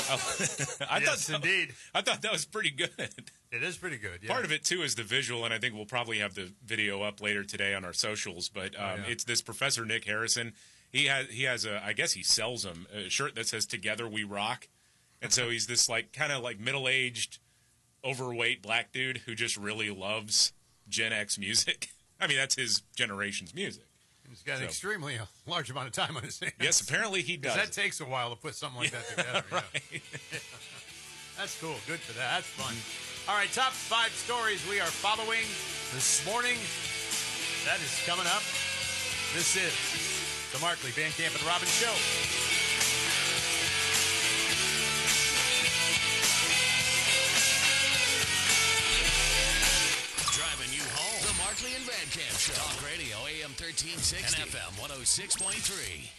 Indeed. I thought that was pretty good. It is pretty good. Yeah. Part of it too is the visual, and I think we'll probably have the video up later today on our socials. But it's this Professor Nick Harrison. He has I guess he sells them a shirt that says "Together We Rock," and so he's this kind of middle-aged, overweight black dude who just really loves Gen X music. I mean, that's his generation's music. He's got an extremely large amount of time on his hands. Yes, apparently he does. That takes a while to put something like that together. Right. Yeah. That's cool. Good for that. That's fun. All right, top 5 stories we are following this morning. That is coming up. This is the Markley, Van Camp, and Robbins Show. Driving you home. The Markley and Van Camp Show. Talk Radio, AM 1360 and FM 106.3.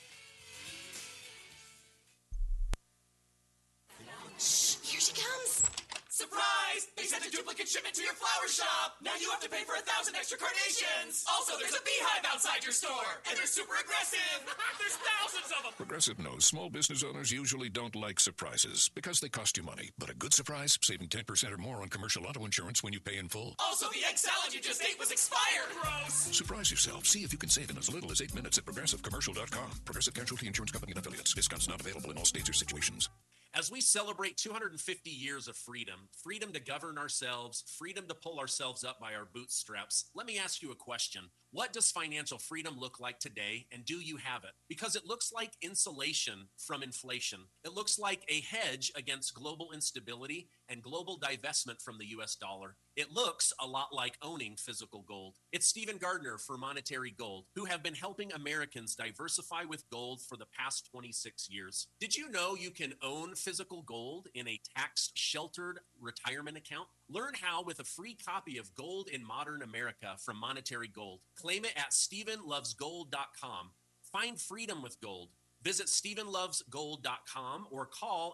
Here she comes. Surprise! They sent a duplicate shipment to your flower shop. Now you have to pay for 1,000 extra carnations. Also, there's a beehive outside your store, and they're super aggressive. There's thousands of them. Progressive knows small business owners usually don't like surprises because they cost you money. But a good surprise, saving 10% or more on commercial auto insurance when you pay in full. Also, the egg salad you just ate was expired. Gross. Surprise yourself. See if you can save in as little as 8 minutes at progressivecommercial.com. Progressive Casualty Insurance Company and Affiliates. Discounts not available in all states or situations. As we celebrate 250 years of freedom to govern ourselves, freedom to pull ourselves up by our bootstraps, let me ask you a question. What does financial freedom look like today, and do you have it? Because it looks like insulation from inflation. It looks like a hedge against global instability and global divestment from the U.S. dollar. It looks a lot like owning physical gold. It's Stephen Gardner for Monetary Gold, who have been helping Americans diversify with gold for the past 26 years. Did you know you can own physical gold in a tax-sheltered retirement account? Learn how with a free copy of Gold in Modern America from Monetary Gold. Claim it at StephenLovesGold.com. Find freedom with gold. Visit StephenLovesGold.com or call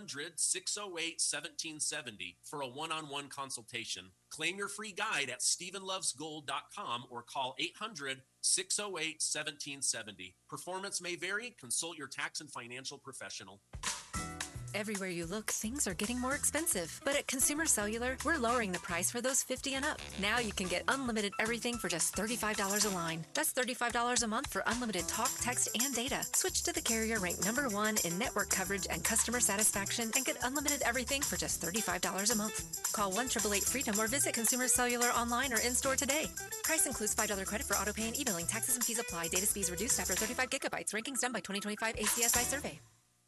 800-608-1770 for a one-on-one consultation. Claim your free guide at StephenLovesGold.com or call 800-608-1770. Performance may vary. Consult your tax and financial professional. Everywhere you look, things are getting more expensive. But at Consumer Cellular, we're lowering the price for those 50 and up. Now you can get unlimited everything for just $35 a line. That's $35 a month for unlimited talk, text, and data. Switch to the carrier ranked #1 in network coverage and customer satisfaction and get unlimited everything for just $35 a month. Call 1-888-FREEDOM or visit Consumer Cellular online or in-store today. Price includes $5 credit for auto pay and e-billing. Taxes and fees apply. Data speeds reduced after 35 gigabytes. Rankings done by 2025 ACSI survey.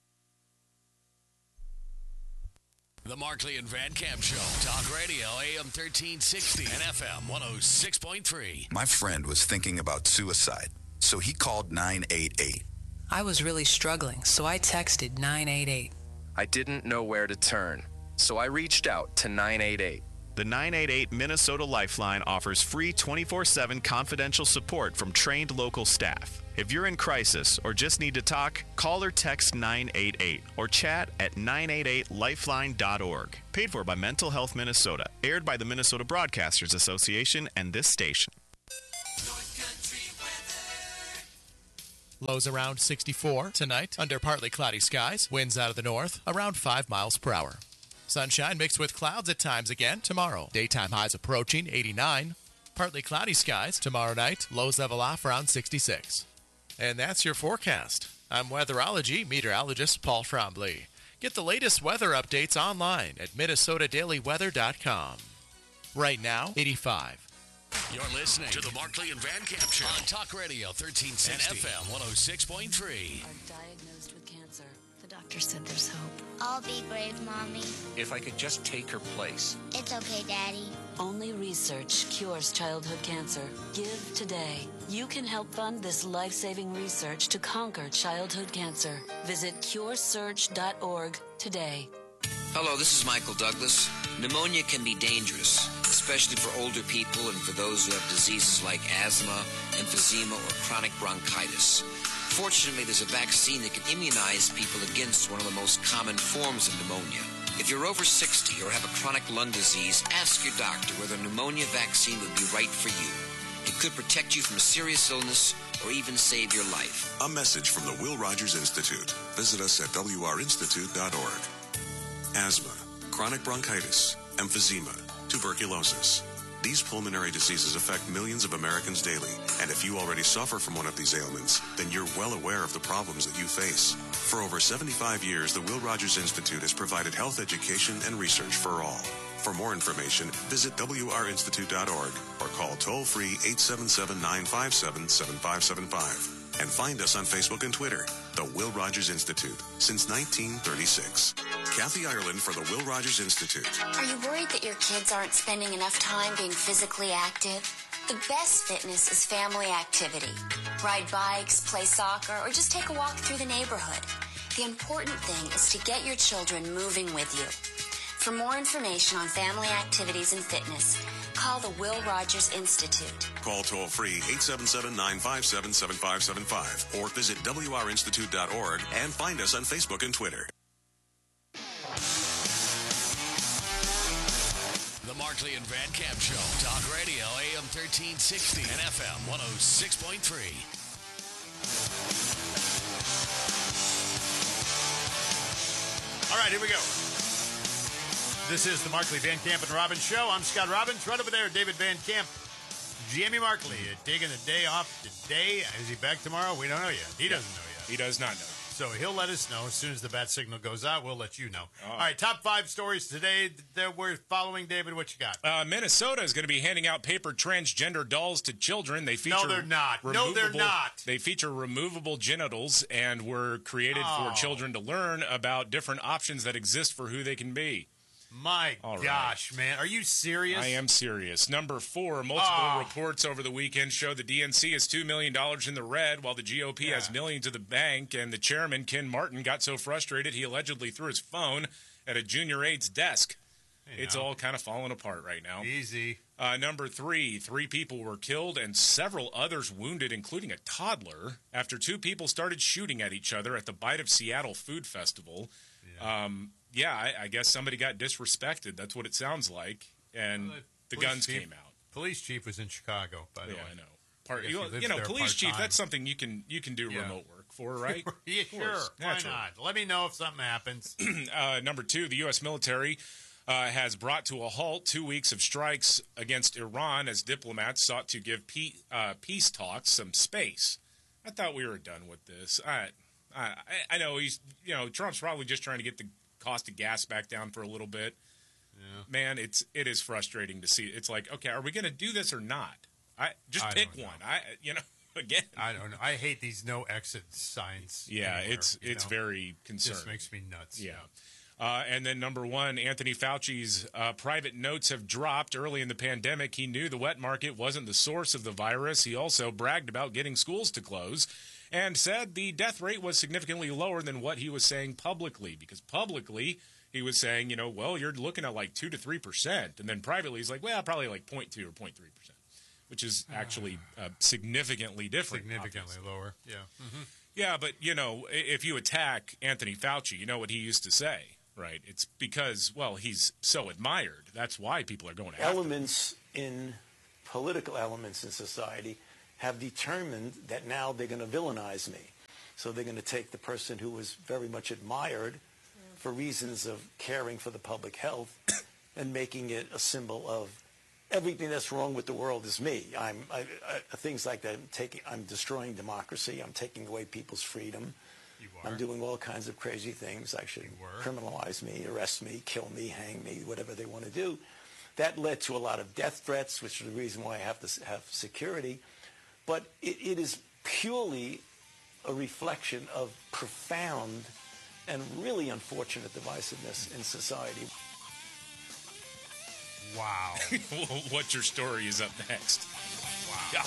The Markley and Van Camp Show. Talk Radio, AM 1360 and FM 106.3. My friend was thinking about suicide, so he called 988. I was really struggling, so I texted 988. I didn't know where to turn, so I reached out to 988. The 988 Minnesota Lifeline offers free 24/7 confidential support from trained local staff. If you're in crisis or just need to talk, call or text 988 or chat at 988lifeline.org. Paid for by Mental Health Minnesota. Aired by the Minnesota Broadcasters Association and this station. Lows around 64 tonight under partly cloudy skies. Winds out of the north around 5 miles per hour. Sunshine mixed with clouds at times again tomorrow. Daytime highs approaching 89. Partly cloudy skies tomorrow night. Lows level off around 66. And that's your forecast. I'm weatherology meteorologist Paul Trombley. Get the latest weather updates online at minnesotadailyweather.com. Right now, 85. You're listening to the Markley and Van Camp Show on Talk Radio 1360 and FM 106.3. Are diagnosed with cancer. The doctor said there's hope. I'll be brave, Mommy. If I could just take her place. It's okay, Daddy. Only research cures childhood cancer. Give today. You can help fund this life-saving research to conquer childhood cancer. Visit curesearch.org today. Hello, this is Michael Douglas. Pneumonia can be dangerous, especially for older people and for those who have diseases like asthma, emphysema, or chronic bronchitis. Fortunately, there's a vaccine that can immunize people against one of the most common forms of pneumonia. If you're over 60 or have a chronic lung disease, ask your doctor whether a pneumonia vaccine would be right for you. It could protect you from a serious illness or even save your life. A message from the Will Rogers Institute. Visit us at wrinstitute.org. Asthma, chronic bronchitis, emphysema, tuberculosis. These pulmonary diseases affect millions of Americans daily, and if you already suffer from one of these ailments, then you're well aware of the problems that you face. For over 75 years, the Will Rogers Institute has provided health education and research for all. For more information, visit wrinstitute.org or call toll-free 877-957-7575. And find us on Facebook and Twitter, the Will Rogers Institute, since 1936. Kathy Ireland for the Will Rogers Institute. Are you worried that your kids aren't spending enough time being physically active? The best fitness is family activity. Ride bikes, play soccer, or just take a walk through the neighborhood. The important thing is to get your children moving with you. For more information on family activities and fitness, call the Will Rogers Institute. Call toll-free 877-957-7575 or visit wrinstitute.org and find us on Facebook and Twitter. The Markley and Van Camp Show. Talk Radio, AM 1360 and FM 106.3. All right, here we go. This is the Markley, Van Camp, and Robbins Show. I'm Scott Robbins. Right over there, David Van Camp. Jamie Markley taking the day off today. Is he back tomorrow? We don't know yet. He doesn't know yet. He does not know. So he'll let us know as soon as the bat signal goes out. We'll let you know. All right, top 5 stories today that we're following. David, what you got? Minnesota is going to be handing out paper transgender dolls to children. They feature No, they're not. No, they're not. They feature removable genitals and were created for children to learn about different options that exist for who they can be. My gosh, man. Are you serious? I am serious. Number 4, multiple reports over the weekend show the DNC is $2 million in the red while the GOP has millions in the bank, and the chairman, Ken Martin, got so frustrated he allegedly threw his phone at a junior aide's desk. It's all kind of falling apart right now. Easy. Number 3 people were killed and several others wounded, including a toddler, after 2 people started shooting at each other at the Bite of Seattle Food Festival. I guess somebody got disrespected. That's what it sounds like. And the guns came out. Police chief was in Chicago, by the way. I know. Police chief, that's something you can do remote work for, right? Yeah, sure. Why not? Let me know if something happens. Number 2, the U.S. military has brought to a halt 2 weeks of strikes against Iran as diplomats sought to give peace talks some space. I thought we were done with this. I know Trump's probably just trying to get the cost of gas back down for a little bit. Yeah. Man, it is frustrating to see. It's like, okay, are we going to do this or not? Pick one. Again, I don't know. I hate these no exit signs. Yeah, anywhere, it's very concerning. It just makes me nuts. Yeah. And then number 1, Anthony Fauci's private notes have dropped early in the pandemic. He knew the wet market wasn't the source of the virus. He also bragged about getting schools to close and said the death rate was significantly lower than what he was saying publicly, because publicly he was saying, you're looking at like 2 to 3%. And then privately he's like, well, probably like 0.2 or 0.3%, which is actually significantly different. Significantly lower, yeah. Mm-hmm. Yeah, but, if you attack Anthony Fauci, you know what he used to say, right? It's because, he's so admired. That's why people are going after him. Political elements in society have determined that now they're going to villainize me. So they're going to take the person who was very much admired for reasons of caring for the public health and making it a symbol of everything that's wrong with the world is me. Things like that. I'm destroying democracy. I'm taking away people's freedom. I'm doing all kinds of crazy things. I should criminalize me, arrest me, kill me, hang me, whatever they want to do. That led to a lot of death threats, which is the reason why I have to have security. But it is purely a reflection of profound and really unfortunate divisiveness in society. Wow. What's your story is up next. Wow. Yeah.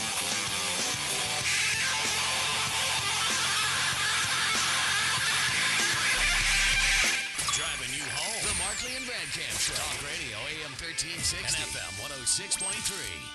Driving you home. The Markley and Van Camp Show. Talk Radio, AM 1360 and FM 106.3.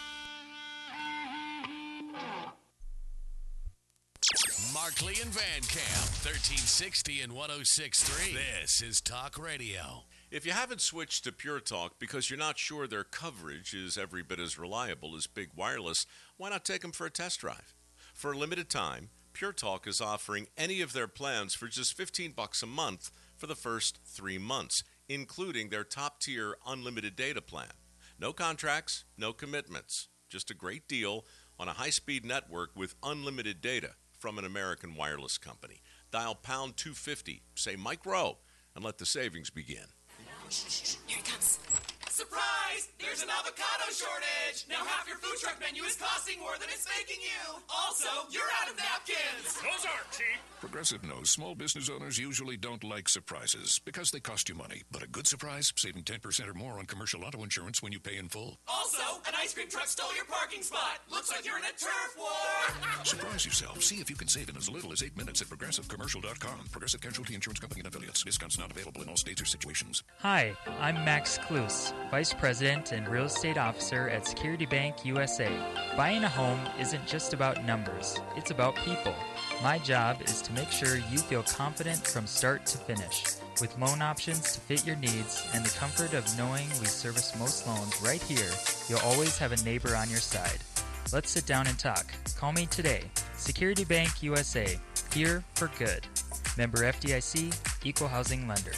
Markley and Van Camp, 1360 and 106.3. This is Talk Radio. If you haven't switched to Pure Talk because you're not sure their coverage is every bit as reliable as Big Wireless, why not take them for a test drive? For a limited time, Pure Talk is offering any of their plans for just $15 a month for the first 3 months, including their top-tier unlimited data plan. No contracts, no commitments. Just a great deal on a high-speed network with unlimited data from an American wireless company. Dial pound 250, say Mike Rowe, and let the savings begin. Here it comes. Surprise! There's an avocado shortage! Now half your food truck menu is costing more than it's making you! Also, you're out of napkins! Those aren't cheap! Progressive knows small business owners usually don't like surprises because they cost you money. But a good surprise, saving 10% or more on commercial auto insurance when you pay in full. Also, an ice cream truck stole your parking spot! Looks like you're in a turf war! Surprise yourself. See if you can save in as little as 8 minutes at ProgressiveCommercial.com. Progressive Casualty Insurance Company and Affiliates. Discounts not available in all states or situations. Hi, I'm Max Klus, Vice President and Real Estate Officer at Security Bank USA. Buying a home isn't just about numbers, it's about people. My job is to make sure you feel confident from start to finish, with loan options to fit your needs and the comfort of knowing we service most loans right here. You'll always have a neighbor on your side. Let's sit down and talk. Call me today. Security Bank USA, here for good. Member FDIC, Equal Housing Lender.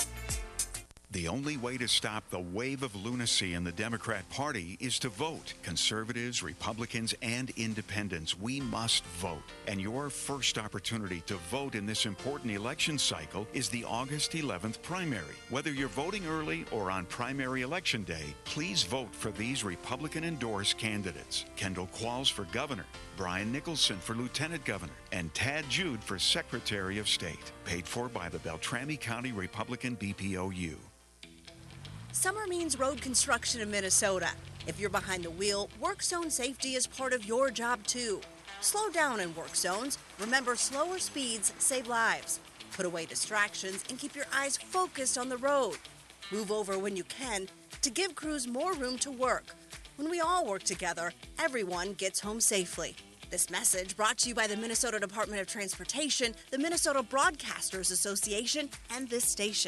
The only way to stop the wave of lunacy in the Democrat Party is to vote. Conservatives, Republicans, and independents, we must vote. And your first opportunity to vote in this important election cycle is the August 11th primary. Whether you're voting early or on primary election day, please vote for these Republican-endorsed candidates. Kendall Qualls for governor, Brian Nicholson for lieutenant governor, and Tad Jude for Secretary of State. Paid for by the Beltrami County Republican BPOU. Summer means road construction in Minnesota. If you're behind the wheel, work zone safety is part of your job too. Slow down in work zones. Remember, slower speeds save lives. Put away distractions and keep your eyes focused on the road. Move over when you can to give crews more room to work. When we all work together, everyone gets home safely. This message brought to you by the Minnesota Department of Transportation, the Minnesota Broadcasters Association, and this station.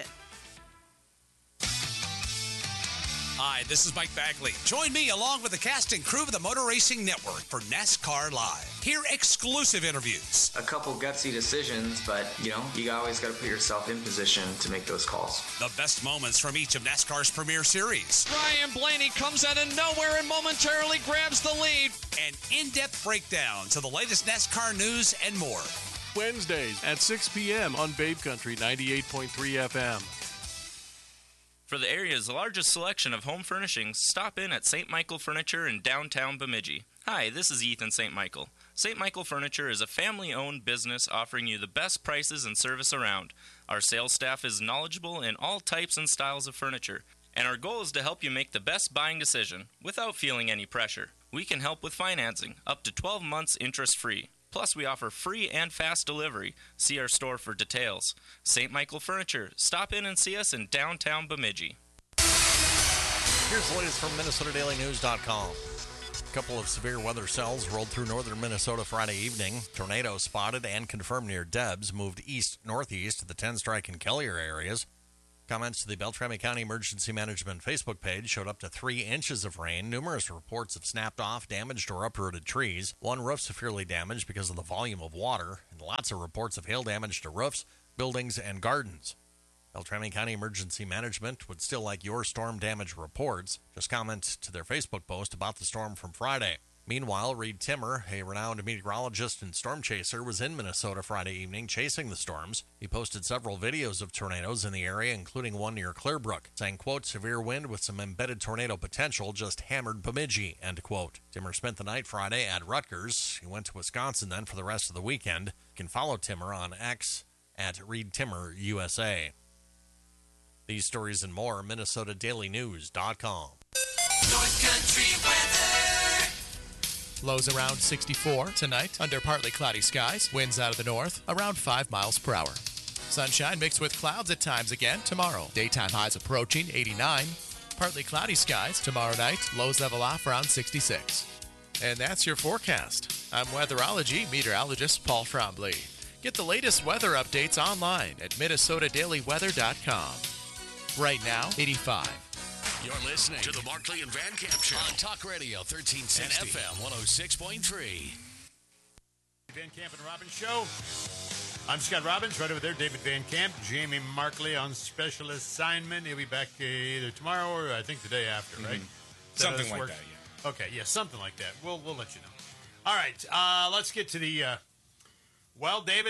Hi, this is Mike Bagley. Join me along with the cast and crew of the Motor Racing Network for NASCAR Live. Hear exclusive interviews. A couple gutsy decisions, but, you always got to put yourself in position to make those calls. The best moments from each of NASCAR's premier series. Ryan Blaney comes out of nowhere and momentarily grabs the lead. And in-depth breakdowns of the latest NASCAR news and more. Wednesdays at 6 p.m. on Babe Country 98.3 FM. For the area's largest selection of home furnishings, stop in at St. Michael Furniture in downtown Bemidji. Hi, this is Ethan St. Michael. St. Michael Furniture is a family-owned business offering you the best prices and service around. Our sales staff is knowledgeable in all types and styles of furniture, and our goal is to help you make the best buying decision without feeling any pressure. We can help with financing, up to 12 months interest-free. Plus, we offer free and fast delivery. See our store for details. St. Michael Furniture. Stop in and see us in downtown Bemidji. Here's the latest from MinnesotaDailyNews.com. A couple of severe weather cells rolled through northern Minnesota Friday evening. Tornadoes spotted and confirmed near Debs moved east-northeast to the 10 Strike and Collier areas. Comments to the Beltrami County Emergency Management Facebook page showed up to 3 inches of rain. Numerous reports of snapped off, damaged, or uprooted trees. One roof severely damaged because of the volume of water, and lots of reports of hail damage to roofs, buildings, and gardens. Beltrami County Emergency Management would still like your storm damage reports. Just comment to their Facebook post about the storm from Friday. Meanwhile, Reed Timmer, a renowned meteorologist and storm chaser, was in Minnesota Friday evening chasing the storms. He posted several videos of tornadoes in the area, including one near Clearbrook, saying, quote, severe wind with some embedded tornado potential just hammered Bemidji, end quote. Timmer spent the night Friday at Rutgers. He went to Wisconsin then for the rest of the weekend. You can follow Timmer on X at ReedTimmerUSA. These stories and more, MinnesotaDailyNews.com. North Country weather. Lows around 64 tonight under partly cloudy skies. Winds out of the north around 5 miles per hour. Sunshine mixed with clouds at times again tomorrow. Daytime highs approaching 89. Partly cloudy skies tomorrow night. Lows level off around 66. And that's your forecast. I'm weatherology meteorologist Paul Trombley. Get the latest weather updates online at MinnesotaDailyWeather.com. Right now, 85. You're listening to the Markley and Van Camp Show on Talk Radio 1360 and FM 106.3. Van Camp and Robbins Show. I'm Scott Robbins. Right over there, David Van Camp. Jamie Markley on special assignment. He'll be back either tomorrow or I think the day after, right? Something like that, yeah. Okay, yeah, something like that. We'll let you know. All right, let's get to the... well, David,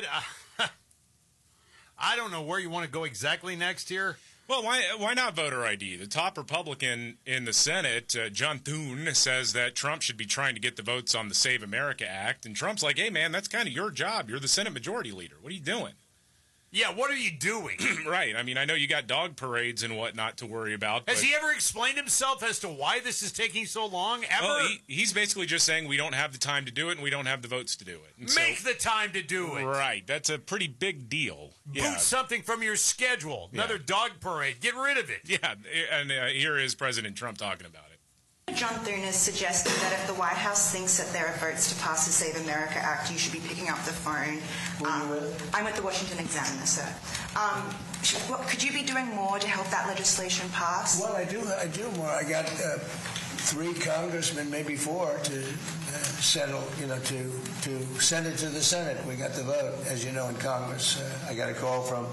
I don't know where you want to go exactly next here. Well, why not voter ID? The top Republican in the Senate, John Thune, says that Trump should be trying to get the votes on the Save America Act. And Trump's like, hey, man, that's kind of your job. You're the Senate Majority Leader. What are you doing? Yeah, what are you doing? Right. I mean, I know you got dog parades and whatnot to worry about. Has he ever explained himself as to why this is taking so long? Ever? Well, he's basically just saying we don't have the time to do it and we don't have the votes to do it. And Make the time to do it. Right. That's a pretty big deal. Boot something from your schedule. Another dog parade. Get rid of it. Yeah, and here is President Trump talking about it. John Thune is suggesting that if the White House thinks that there are votes to pass the Save America Act, you should be picking up the phone. I'm with the Washington Examiner, sir. Could you be doing more to help that legislation pass? Well, I do more. I got 3 congressmen, maybe 4, to settle, to send it to the Senate. We got the vote, as you know, in Congress. I got a call from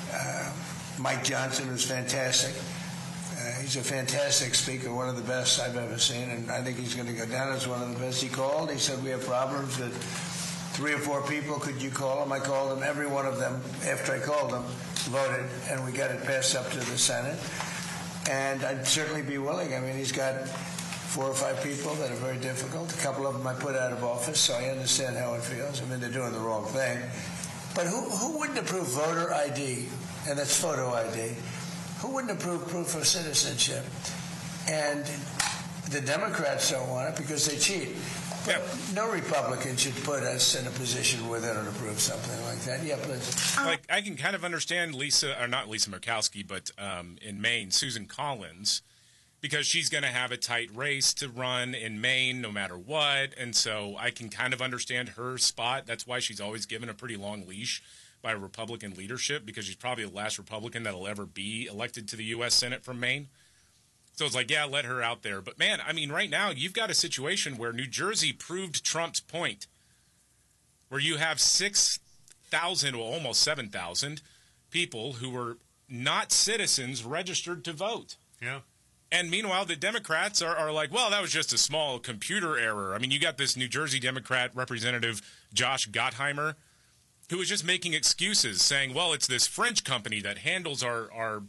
Mike Johnson, who's fantastic. He's a fantastic speaker, one of the best I've ever seen, and I think he's going to go down as one of the best. He called. He said, we have problems with 3 or 4 people. Could you call them? I called them. Every one of them, after I called them, voted, and we got it passed up to the Senate. And I'd certainly be willing. I mean, he's got 4 or 5 people that are very difficult. A couple of them I put out of office, so I understand how it feels. I mean, they're doing the wrong thing. But who wouldn't approve voter ID? And that's photo ID. Who wouldn't approve proof of citizenship? And the Democrats don't want it because they cheat. But no Republican should put us in a position where they don't approve something like that. Yeah, please. Like, I can kind of understand not Lisa Murkowski, but in Maine, Susan Collins, because she's going to have a tight race to run in Maine no matter what. And so I can kind of understand her spot. That's why she's always given a pretty long leash by Republican leadership, because she's probably the last Republican that'll ever be elected to the U.S. Senate from Maine. So it's like, yeah, let her out there. But, man, I mean, right now you've got a situation where New Jersey proved Trump's point, where you have 6,000, well, almost 7,000 people who were not citizens registered to vote. Yeah. And meanwhile, the Democrats are like, well, that was just a small computer error. I mean, you got this New Jersey Democrat Representative Josh Gottheimer, who was just making excuses, saying, well, it's this French company that handles our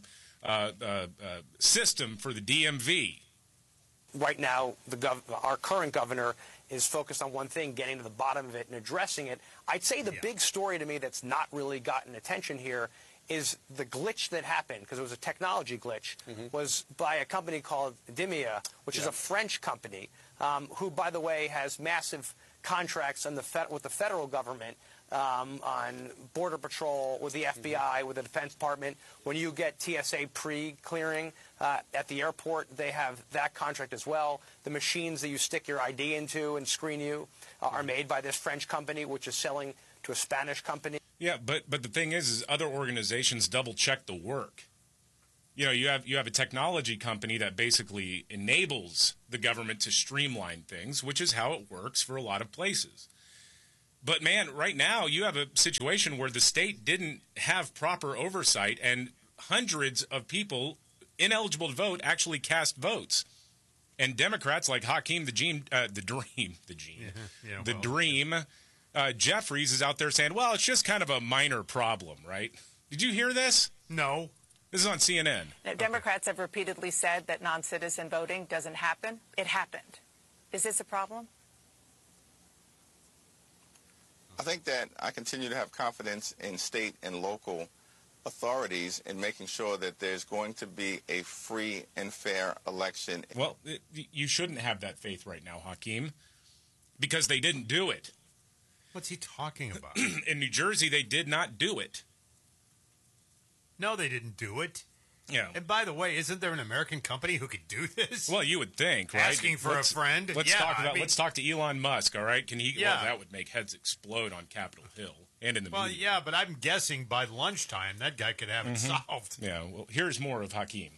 system for the DMV. Right now, our current governor is focused on one thing, getting to the bottom of it and addressing it. I'd say the big story to me that's not really gotten attention here is the glitch that happened, because it was a technology glitch, was by a company called Dimia, which is a French company, who, by the way, has massive contracts with the federal government, on Border Patrol, with the FBI, with the Defense Department. When you get TSA pre-clearing at the airport, they have that contract as well. The machines that you stick your ID into and screen you are made by this French company, which is selling to a Spanish company. Yeah, but the thing is other organizations double-check the work. You know, you have a technology company that basically enables the government to streamline things, which is how it works for a lot of places. But, man, right now you have a situation where the state didn't have proper oversight, and hundreds of people ineligible to vote actually cast votes. And Democrats like Hakeem Dream Jeffries is out there saying, well, it's just kind of a minor problem, right? Did you hear this? No. This is on CNN. Now, Democrats have repeatedly said that non-citizen voting doesn't happen. It happened. Is this a problem? I think that I continue to have confidence in state and local authorities in making sure that there's going to be a free and fair election. Well, you shouldn't have that faith right now, Hakeem, because they didn't do it. What's he talking about? In New Jersey, they did not do it. No, they didn't do it. Yeah. And by the way, isn't there an American company who could do this? Well, you would think, right? Asking for a friend. Let's talk to Elon Musk, all right? Can he? Yeah. Well, that would make heads explode on Capitol Hill. and in the Well, media. yeah, but I'm guessing by lunchtime that guy could have it solved. Yeah, well, here's more of Hakeem.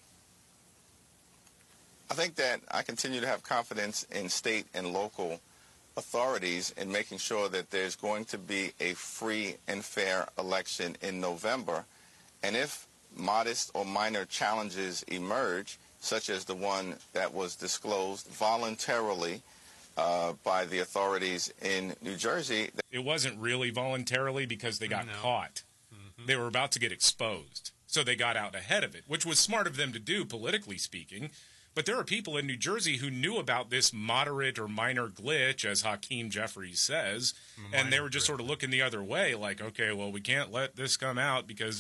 I think that I continue to have confidence in state and local authorities in making sure that there's going to be a free and fair election in November. And if modest or minor challenges emerge, such as the one that was disclosed voluntarily by the authorities in New Jersey. It wasn't really voluntarily because they got caught. They were about to get exposed. So they got out ahead of it, which was smart of them to do, politically speaking. But there are people in New Jersey who knew about this moderate or minor glitch, as Hakeem Jeffries says, and they were just sort of looking the other way, like, okay, well, we can't let this come out because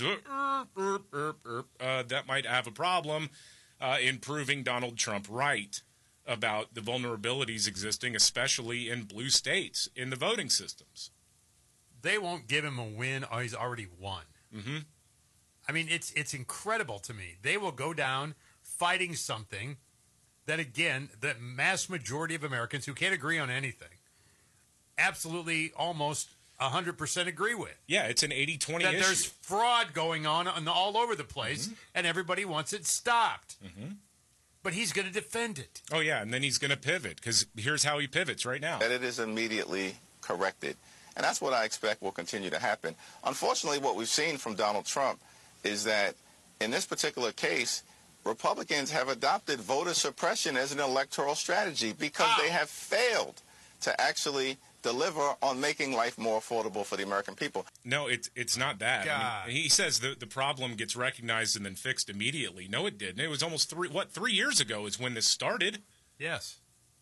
that might have a problem in proving Donald Trump right about the vulnerabilities existing, especially in blue states, in the voting systems. They won't give him a win. Oh, he's already won. Mm-hmm. I mean, it's incredible to me. They will go down fighting something that, again, the mass majority of Americans who can't agree on anything absolutely almost 100% agree with. Yeah, it's an 80-20 issue. There's fraud going on all over the place, and everybody wants it stopped. But he's going to defend it. Oh, yeah, and then he's going to pivot, because here's how he pivots right now. That it is immediately corrected. And that's what I expect will continue to happen. Unfortunately, what we've seen from Donald Trump is that in this particular case, Republicans have adopted voter suppression as an electoral strategy because they have failed to actually deliver on making life more affordable for the American people. No, it's not that. I mean, he says the problem gets recognized and then fixed immediately. No, it didn't. It was almost 3 years ago is when this started. Yes.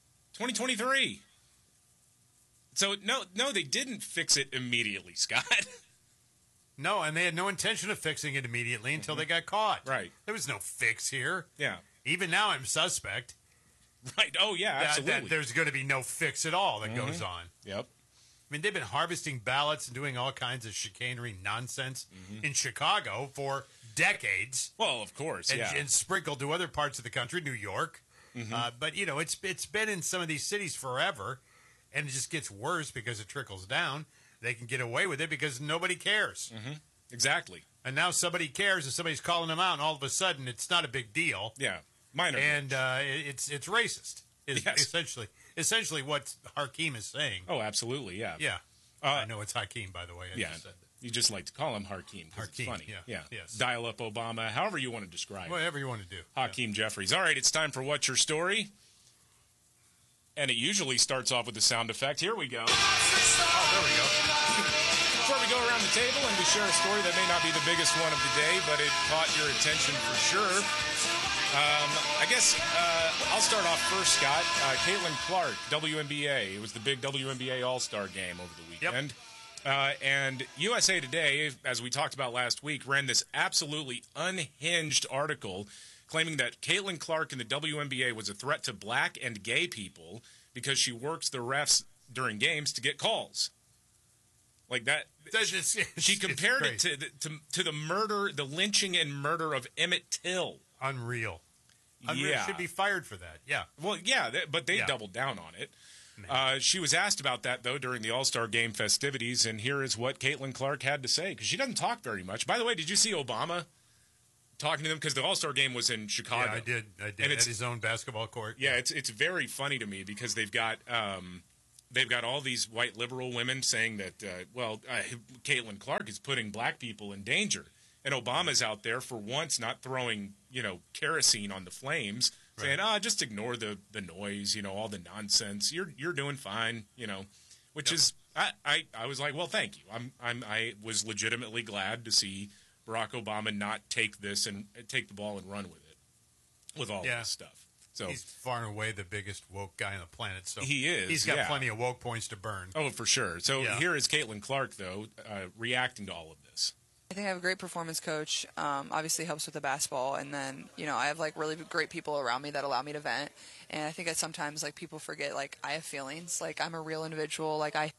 2023. So, no, they didn't fix it immediately, Scott. No, and they had no intention of fixing it immediately until they got caught. Right. There was no fix here. Yeah. Even now I'm suspect. Right. Oh, yeah, absolutely. That there's going to be no fix at all that goes on. Yep. I mean, they've been harvesting ballots and doing all kinds of chicanery nonsense in Chicago for decades. Well, of course, and sprinkled to other parts of the country, New York. But, you know, it's been in some of these cities forever, and it just gets worse because it trickles down. They can get away with it because nobody cares. Exactly. And now somebody cares, and somebody's calling them out, and all of a sudden it's not a big deal. Yeah, minor. And it's racist. Is essentially what Hakeem is saying. Oh, absolutely, yeah. Yeah. I know it's Hakeem, by the way. I just said that. You just like to call him Hakeem. Hakeem, it's funny. yeah. Yes. Dial up Obama, however you want to describe it. Whatever you want to do. Hakeem Jeffries. All right, it's time for What's Your Story? And it usually starts off with the sound effect. Here we go. Oh, there we go. Before we go around the table and we share a story that may not be the biggest one of the day, but it caught your attention for sure. I guess I'll start off first, Scott. Caitlin Clark, WNBA. It was the big WNBA All-Star game over the weekend. And USA Today, as we talked about last week, ran this absolutely unhinged article claiming that Caitlin Clark in the WNBA was a threat to black and gay people because she works the refs during games to get calls. Like that, she compared it to the murder, the lynching and murder of Emmett Till. Unreal. Yeah, should be fired for that. Yeah. Well, yeah, but they doubled down on it. She was asked about that though during the All-Star Game festivities, and here is what Caitlin Clark had to say because she doesn't talk very much. By the way, did you see Obama talking to them because the All-Star Game was in Chicago? Yeah, I did. And it's at his own basketball court. Yeah, it's very funny to me because they've got all these white liberal women saying that Caitlin Clark is putting black people in danger, and Obama's out there for once not throwing kerosene on the flames, saying just ignore the noise, all the nonsense. You're doing fine, which is I was like, well, thank you. I was legitimately glad to see Barack Obama not take this and take the ball and run with it, with all this stuff. So he's far and away the biggest woke guy on the planet. So he is. He's got plenty of woke points to burn. Oh, for sure. So here is Caitlin Clark, though, reacting to all of this. I think I have a great performance coach. Obviously helps with the basketball, and then I have really great people around me that allow me to vent. And I think that sometimes people forget I have feelings. I'm a real individual. I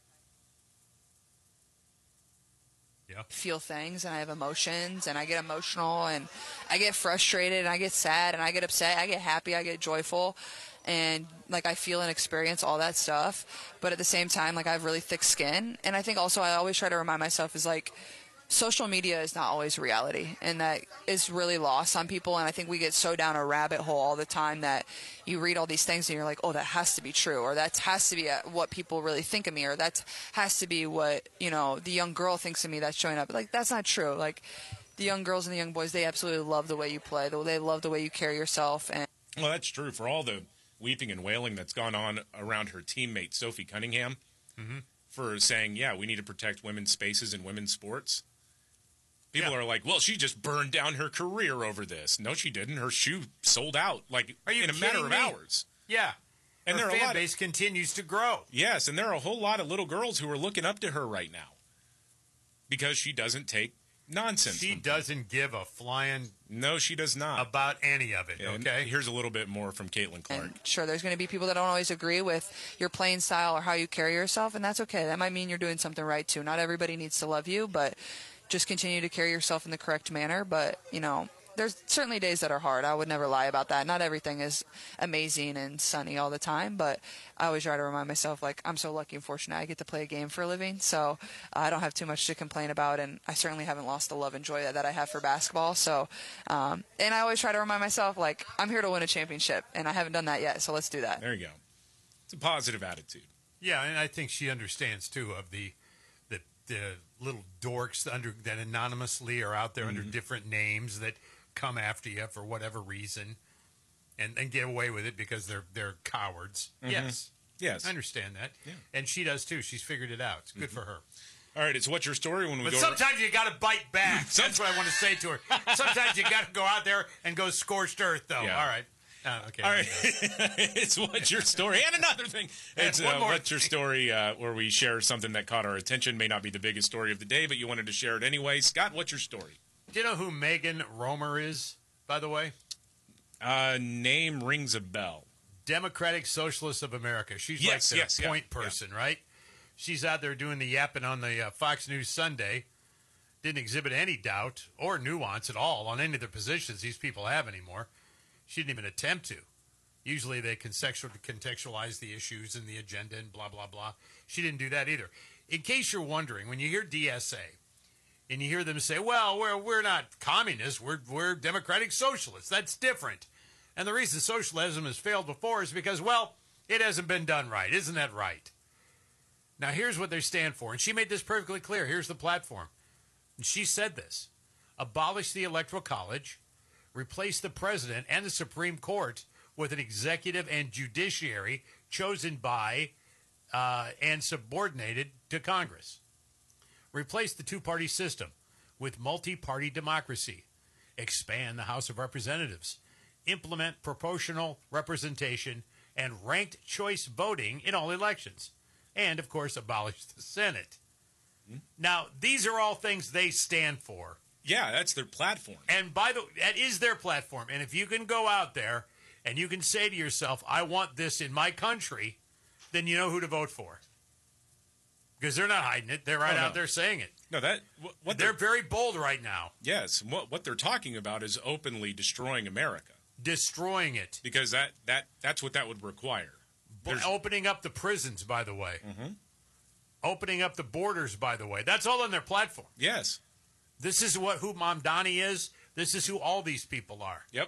feel things, and I have emotions, and I get emotional, and I get frustrated, and I get sad, and I get upset, I get happy, I get joyful. and like I feel and experience all that stuff, but at the same time, like I have really thick skin. And I think also I always try to remind myself is like social media is not always reality, and that is really lost on people. And I think we get so down a rabbit hole all the time that you read all these things and you're like, oh, that has to be true, or that has to be what people really think of me, or that has to be what, you know, the young girl thinks of me that's showing up. Like, that's not true. Like, the young girls and the young boys, they absolutely love the way you play. They love the way you carry yourself. And well, that's true. For all the weeping and wailing that's gone on around her teammate, Sophie Cunningham, for saying, yeah, we need to protect women's spaces in women's sports. People are like, well, she just burned down her career over this. No, she didn't. Her shoe sold out like in a matter of hours. Yeah. And her there are fan base continues to grow. Yes, and there are a whole lot of little girls who are looking up to her right now because she doesn't take nonsense. She doesn't give a flying... No, she does not. About any of it, and okay? Here's a little bit more from Caitlin Clark. And sure, there's going to be people that don't always agree with your playing style or how you carry yourself, and that's okay. That might mean you're doing something right, too. Not everybody needs to love you, but just continue to carry yourself in the correct manner. But, you know, there's certainly days that are hard. I would never lie about that. Not everything is amazing and sunny all the time, but I always try to remind myself, like, I'm so lucky and fortunate I get to play a game for a living, so I don't have too much to complain about, and I certainly haven't lost the love and joy that I have for basketball. So, and I always try to remind myself, like, I'm here to win a championship, and I haven't done that yet, so let's do that. There you go. It's a positive attitude. Yeah, and I think she understands, too, of the little dorks that anonymously are out there under different names that come after you for whatever reason and get away with it because they're cowards. Yes. I understand that. Yeah. And she does, too. She's figured it out. It's good for her. All right, it's What's Your Story when we but go... But sometimes you got to bite back. That's what I want to say to her. Sometimes you got to go out there and go scorched earth, though. Yeah. All right. Okay. All right. It's What's Your Story. And another thing. It's What's Your Story, where we share something that caught our attention. May not be the biggest story of the day, but you wanted to share it anyway. Scott, what's your story? Do you know who Megan Romer is, by the way? Name rings a bell. Democratic Socialists of America. She's like the point person, right? She's out there doing the yapping on the Fox News Sunday. Didn't exhibit any doubt or nuance at all on any of the positions these people have anymore. She didn't even attempt to. Usually they contextualize the issues and the agenda and blah, blah, blah. She didn't do that either. In case you're wondering, when you hear DSA and you hear them say, well, we're not communists, we're democratic socialists, that's different. And the reason socialism has failed before is because, well, it hasn't been done right. Isn't that right? Now, here's what they stand for. And she made this perfectly clear. Here's the platform. And she said this: abolish the Electoral College, replace the president and the Supreme Court with an executive and judiciary chosen by and subordinated to Congress. Replace the two-party system with multi-party democracy. Expand the House of Representatives. Implement proportional representation and ranked choice voting in all elections. And, of course, abolish the Senate. Now, these are all things they stand for. Yeah, that's their platform. And that is their platform. And if you can go out there and you can say to yourself, I want this in my country, then you know who to vote for. Because they're not hiding it. They're out there saying it. No, they're very bold right now. Yes. What they're talking about is openly destroying America. Destroying it. Because that's what that would require. Opening up the prisons, by the way. Opening up the borders, by the way. That's all on their platform. Yes. This is who Mamdani is. This is who all these people are. Yep.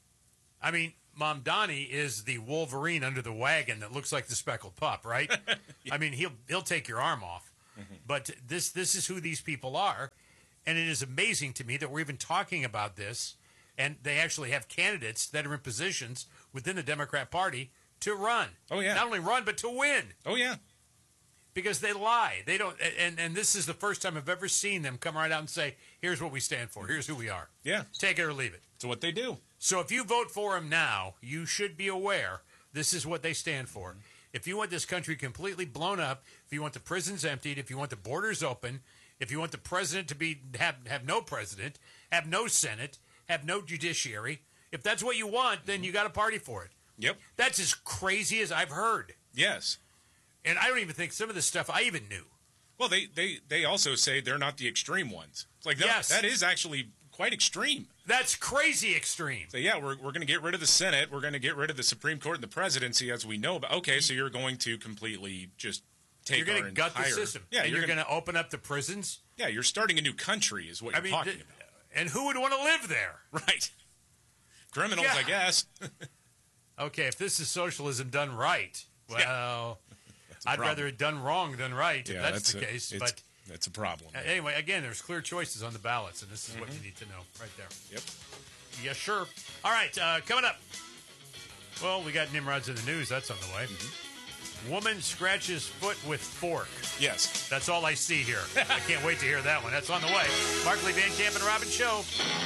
I mean, Mamdani is the Wolverine under the wagon that looks like the speckled pup, right? Yeah. I mean, he'll take your arm off. But this is who these people are. And it is amazing to me that we're even talking about this. And they actually have candidates that are in positions within the Democrat Party to run. Oh, yeah. Not only run, but to win. Oh, yeah. Because they lie. They don't. And this is the first time I've ever seen them come right out and say, here's what we stand for. Here's who we are. Yeah. Take it or leave it. It's what they do. So if you vote for them now, you should be aware this is what they stand for. If you want this country completely blown up, if you want the prisons emptied, if you want the borders open, if you want the president to have no president, have no Senate, have no judiciary, if that's what you want, then you got to party for it. Yep. That's as crazy as I've heard. Yes. And I don't even think some of the stuff I even knew. Well, they also say they're not the extreme ones. It's like yes. That is actually quite extreme. That's crazy extreme. So, yeah, we're going to get rid of the Senate. We're going to get rid of the Supreme Court and the presidency as we know about. Okay, so you're going to completely just take You're going to gut the system. Yeah, and you're going to open up the prisons. Yeah, you're starting a new country is what you're talking about. And who would want to live there? Right. Criminals, I guess. Okay, if this is socialism done right, well, I'd rather it done wrong than right, if that's the case. But that's a problem. Anyway, again, there's clear choices on the ballots, and this is what you need to know right there. Yep. Yeah, sure. All right, coming up. Well, we got Nimrod's in the news. That's on the way. Woman scratches foot with fork. Yes. That's all I see here. I can't wait to hear that one. That's on the way. Markley, Van Camp, and Robin Show.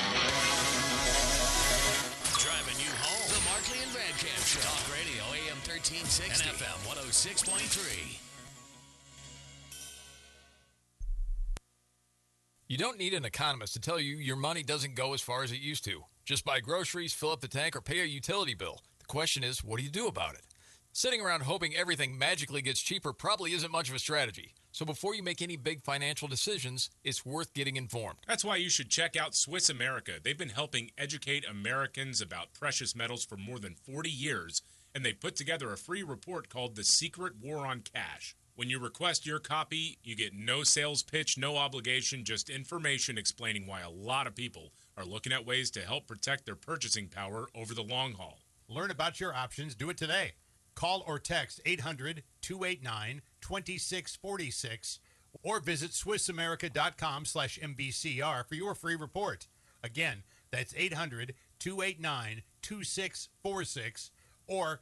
Driving you home. The Markley and Van Camp Show. Talk Radio, AM 1360 and FM 106.3. You don't need an economist to tell you your money doesn't go as far as it used to. Just buy groceries, fill up the tank, or pay a utility bill. The question is, what do you do about it? Sitting around hoping everything magically gets cheaper probably isn't much of a strategy. So before you make any big financial decisions, it's worth getting informed. That's why you should check out Swiss America. They've been helping educate Americans about precious metals for more than 40 years, and they put together a free report called The Secret War on Cash. When you request your copy, you get no sales pitch, no obligation, just information explaining why a lot of people are looking at ways to help protect their purchasing power over the long haul. Learn about your options. Do it today. Call or text 800-289-2646 or visit SwissAmerica.com/MBCR for your free report. Again, that's 800-289-2646 or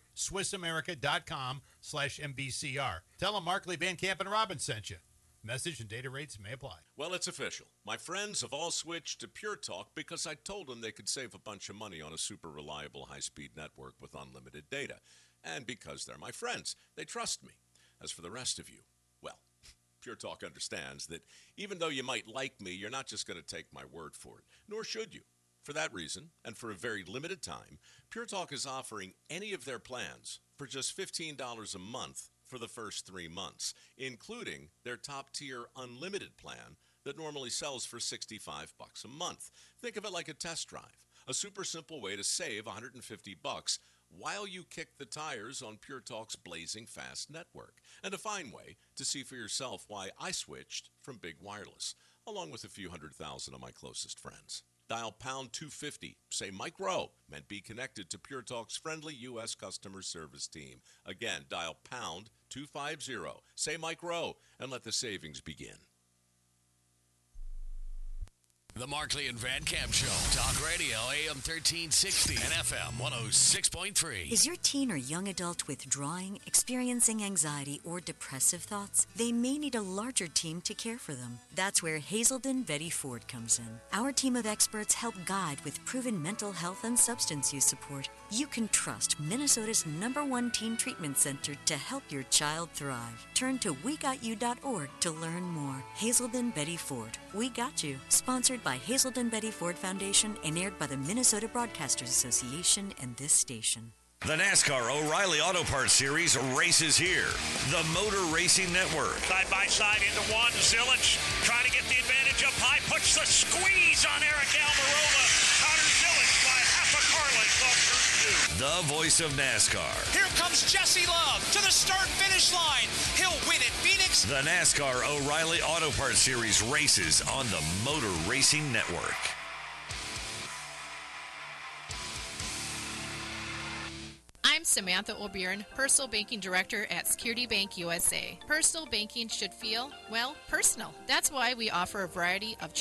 SwissAmerica.com/MBCR. Tell them Markley, Van Camp, and Robin sent you. Message and data rates may apply. Well, it's official. My friends have all switched to Pure Talk because I told them they could save a bunch of money on a super reliable high-speed network with unlimited data. And because they're my friends, they trust me. As for the rest of you, well, Pure Talk understands that even though you might like me, you're not just going to take my word for it, nor should you. For that reason, and for a very limited time, Pure Talk is offering any of their plans for just $15 a month for the first 3 months, including their top-tier unlimited plan that normally sells for $65 a month. Think of it like a test drive, a super simple way to save $150 while you kick the tires on Pure Talk's blazing fast network, and a fine way to see for yourself why I switched from Big Wireless, along with a few 100,000 of my closest friends. Dial pound 250, say Mike Rowe, and be connected to Pure Talk's friendly U.S. customer service team. Again, dial pound 250, say Mike Rowe, and let the savings begin. The Markley and Van Camp Show. Talk Radio, AM 1360 and FM 106.3. Is your teen or young adult withdrawing, experiencing anxiety, or depressive thoughts? They may need a larger team to care for them. That's where Hazelden Betty Ford comes in. Our team of experts help guide with proven mental health and substance use support. You can trust Minnesota's #1 teen treatment center to help your child thrive. Turn to WeGotYou.org to learn more. Hazelden Betty Ford. We Got You. Sponsored by Hazelden Betty Ford Foundation and aired by the Minnesota Broadcasters Association and this station. The NASCAR O'Reilly Auto Parts Series races here. The Motor Racing Network. Side by side into one. Zilich trying to get the advantage up high. Puts the squeeze on Eric Almirola. Connor Zilich by half a car length off turn 2. The voice of NASCAR. Here comes Jesse Love to the start-finish line. He'll win at Phoenix. The NASCAR O'Reilly Auto Parts Series races on the Motor Racing Network. I'm Samantha O'Byrne, Personal Banking Director at Security Bank USA. Personal banking should feel, well, personal. That's why we offer a variety of